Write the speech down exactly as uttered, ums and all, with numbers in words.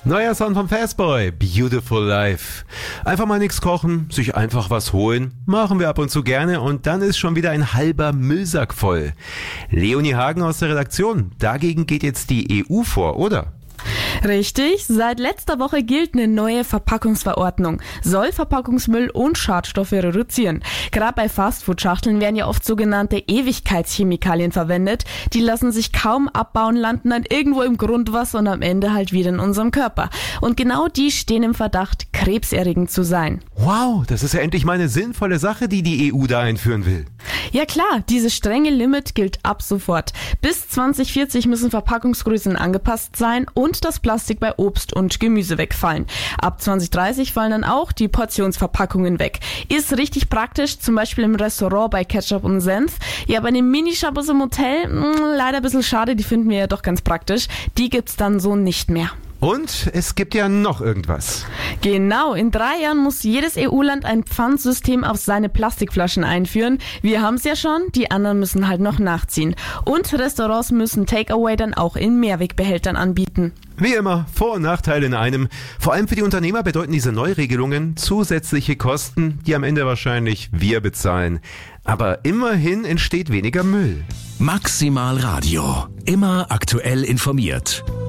Neuer Song vom Fastboy, Beautiful Life. Einfach mal nichts kochen, sich einfach was holen, machen wir ab und zu gerne und dann ist schon wieder ein halber Müllsack voll. Leonie Hagen aus der Redaktion, dagegen geht jetzt die E U vor, oder? Richtig, seit letzter Woche gilt eine neue Verpackungsverordnung, soll Verpackungsmüll und Schadstoffe reduzieren. Gerade bei Fastfood-Schachteln werden ja oft sogenannte Ewigkeitschemikalien verwendet. Die lassen sich kaum abbauen, landen dann irgendwo im Grundwasser und am Ende halt wieder in unserem Körper. Und genau die stehen im Verdacht, krebserregend zu sein. Wow, das ist ja endlich mal eine sinnvolle Sache, die die E U da einführen will. Ja klar, dieses strenge Limit gilt ab sofort. Bis zwanzig vierzig müssen Verpackungsgrößen angepasst sein und das Plastik bei Obst und Gemüse wegfallen. Ab zwanzig dreißig fallen dann auch die Portionsverpackungen weg. Ist richtig praktisch, zum Beispiel im Restaurant bei Ketchup und Senf. Ja, bei den Minishabos im Hotel, mh, leider ein bisschen schade, die finden wir ja doch ganz praktisch. Die gibt's dann so nicht mehr. Und es gibt ja noch irgendwas. Genau, in drei Jahren muss jedes E U-Land ein Pfandsystem auf seine Plastikflaschen einführen. Wir haben es ja schon, die anderen müssen halt noch nachziehen. Und Restaurants müssen Takeaway dann auch in Mehrwegbehältern anbieten. Wie immer, Vor- und Nachteile in einem. Vor allem für die Unternehmer bedeuten diese Neuregelungen zusätzliche Kosten, die am Ende wahrscheinlich wir bezahlen. Aber immerhin entsteht weniger Müll. Maximal Radio. Immer aktuell informiert.